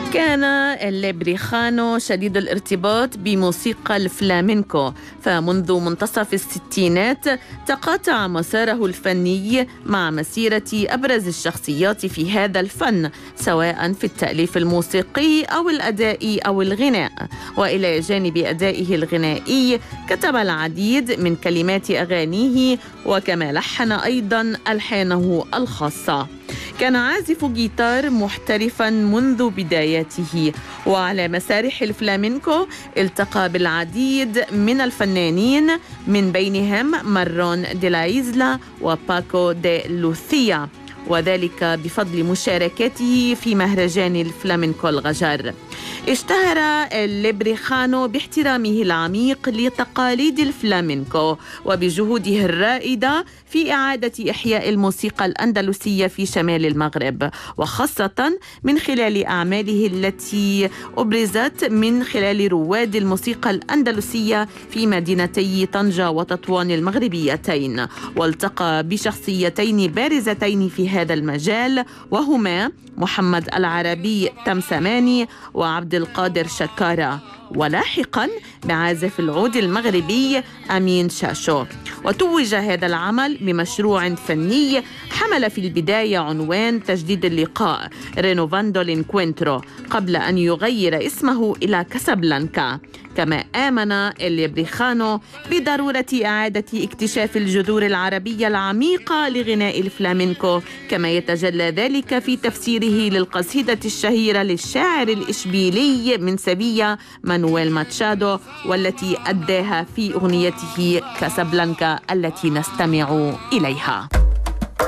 كان الليبريخانو شديد الارتباط بموسيقى الفلامينكو، فمنذ منتصف الستينات تقاطع مساره الفني مع مسيرة أبرز الشخصيات في هذا الفن، سواء في التأليف الموسيقي أو الأداء أو الغناء. وإلى جانب أدائه الغنائي كتب العديد من كلمات أغانيه، وكما لحن أيضا ألحانه الخاصة. كان عازف جيتار محترفا منذ بداياته، وعلى مسارح الفلامينكو التقى بالعديد من الفنانين، من بينهم مارون دي لا إيزلا وباكو دي لوثيا، وذلك بفضل مشاركته في مهرجان الفلامينكو الغجر. اشتهر الليبريخانو باحترامه العميق لتقاليد الفلامينكو وبجهوده الرائدة في إعادة إحياء الموسيقى الأندلسية في شمال المغرب، وخاصة من خلال أعماله التي أبرزت من خلال رواد الموسيقى الأندلسية في مدينتي طنجة وتطوان المغربيتين. والتقى بشخصيتين بارزتين في هذا المجال، وهما محمد العربي تمسماني وعبد القادر شكارة، ولاحقا بعازف العود المغربي أمين شاشو. وتوج هذا العمل بمشروع فني حمل في البداية عنوان تجديد اللقاء رينوفاندو الانكوينترو، قبل أن يغير اسمه إلى كاسابلانكا. كما آمن الليبريخانو بضرورة إعادة اكتشاف الجذور العربية العميقة لغناء الفلامينكو، كما يتجلى ذلك في تفسيره للقصيدة الشهيرة للشاعر الإشبيلي من سيفيا مانويل ماتشادو، والتي أداها في أغنيته كاسابلانكا التي نستمع إليها.